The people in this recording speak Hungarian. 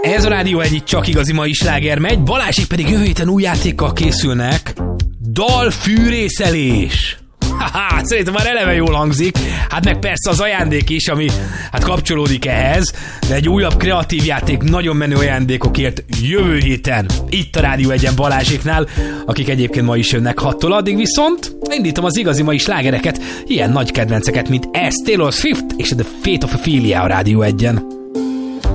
Ez a Rádió Egy, csak igazi mai sláger megy, Balázsék pedig jövő héten új játékkal készülnek. Dalfűrészelés. Haha, szerintem már eleve jól hangzik. Hát meg persze az ajándék is, ami hát kapcsolódik ehhez, de egy újabb kreatív játék nagyon menő ajándékokért jövő héten itt a Rádió Egyen Balázséknál, akik egyébként ma is jönnek 6-tól, addig viszont indítom az igazi mai slágereket, ilyen nagy kedvenceket, mint ez, Taylor Swift és The Fate of Ophelia a Rádió Egyen.